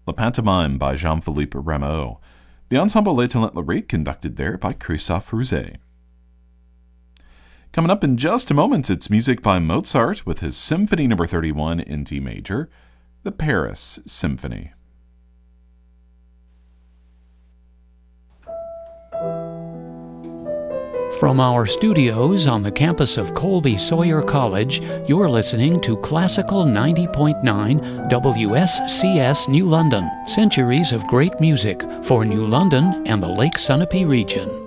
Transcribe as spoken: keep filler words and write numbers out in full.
La Pantomime by Jean-Philippe Rameau. The Ensemble Les Talents Lyriques, conducted there by Christophe Rouzet. Coming up in just a moment, it's music by Mozart with his Symphony Number thirty-one in D major, the Paris Symphony. From our studios on the campus of Colby Sawyer College, you're listening to Classical ninety point nine W S C S New London, centuries of great music for New London and the Lake Sunapee region.